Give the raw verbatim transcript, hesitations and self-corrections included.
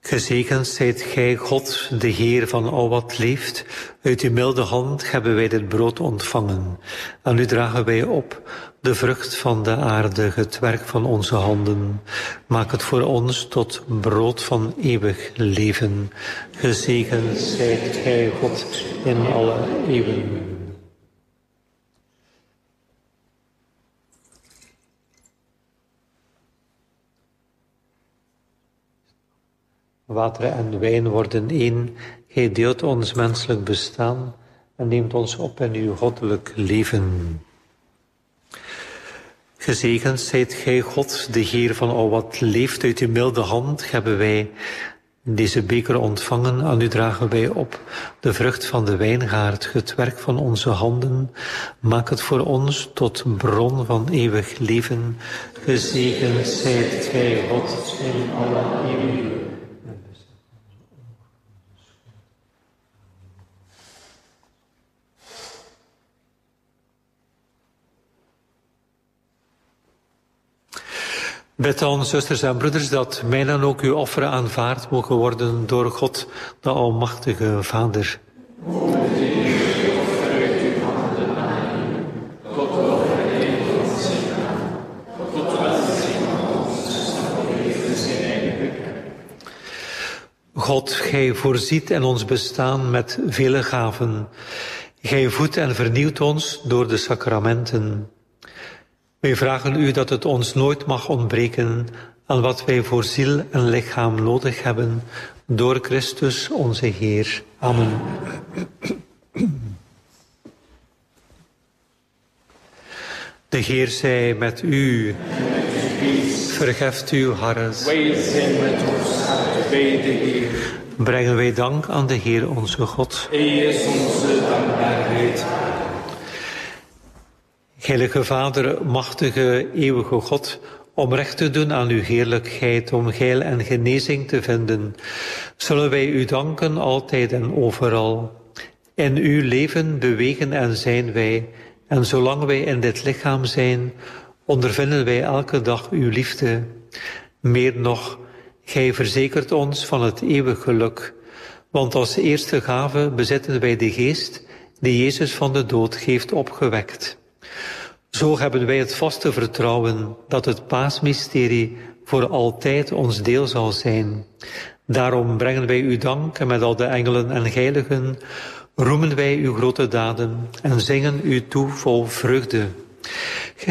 Gezegend zijt gij, God, de Heer van al wat leeft. Uit uw milde hand hebben wij dit brood ontvangen. Aan u dragen wij op de vrucht van de aarde, het werk van onze handen. Maak het voor ons tot brood van eeuwig leven. Gezegend zijt gij, God, in alle eeuwen. Water en wijn worden één. Gij deelt ons menselijk bestaan en neemt ons op in uw goddelijk leven. Gezegend zijt gij, God, de Heer van al wat leeft. Uit uw milde hand hebben wij deze beker ontvangen. Aan u dragen wij op de vrucht van de wijngaard, het werk van onze handen. Maak het voor ons tot bron van eeuwig leven. Gezegend zijt gij, God, in alle eeuwen. Bid dan, zusters en broeders, dat mijn en ook uw offeren aanvaard mogen worden door God, de Almachtige Vader. God, gij voorziet in ons bestaan met vele gaven. Gij voedt en vernieuwt ons door de sacramenten. Wij vragen u dat het ons nooit mag ontbreken aan wat wij voor ziel en lichaam nodig hebben, door Christus onze Heer. Amen. De Heer zij met u. Verheft uw hart. Wij zijn met ons hart bij de Heer. Brengen wij dank aan de Heer onze God. Hij is onze dankbaarheid. Heilige Vader, machtige, eeuwige God, om recht te doen aan uw heerlijkheid, om heil en genezing te vinden, zullen wij u danken altijd en overal. In uw leven bewegen en zijn wij, en zolang wij in dit lichaam zijn, ondervinden wij elke dag uw liefde. Meer nog, gij verzekert ons van het eeuwig geluk, want als eerste gave bezitten wij de geest die Jezus van de dood heeft opgewekt. Zo hebben wij het vaste vertrouwen dat het paasmysterie voor altijd ons deel zal zijn. Daarom brengen wij u dank en met al de engelen en heiligen roemen wij uw grote daden en zingen u toe vol vreugde.